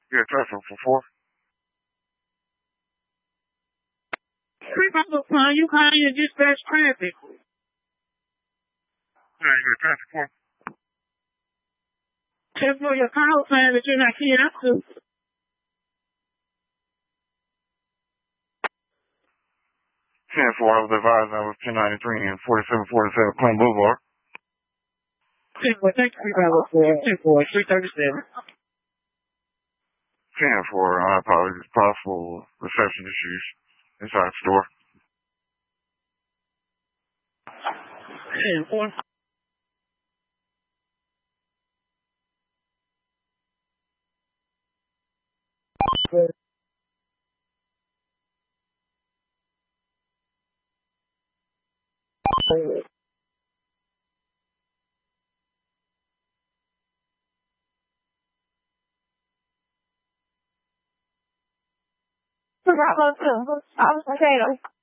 Yeah, traffic for 4. You calling your dispatch traffic. Yeah, you got traffic for. Just for your call sign that you're not keying up to. 10-4, I was advised I was 1093 and 4747 Clinton Boulevard. 10-4, thank you, 10-4, 337. 10-4, I apologize. Possible reception issues inside the store. 10-4. Bravo 2. I was potato.